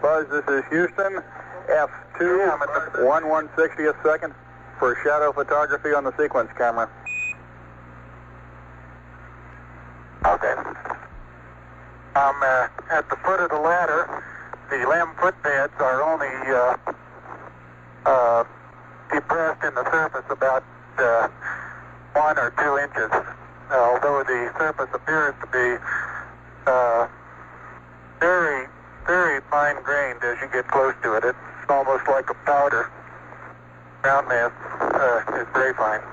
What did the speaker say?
Buzz, this is Houston, F2, 1/160th second for shadow photography on the sequence camera. Okay. I'm at the foot of the ladder. The LEM footbeds are only depressed in the surface about 1 or 2 inches, although the surface appears to be very, very fine-grained as you get close to it. It's almost like a powder. Ground mass is very fine.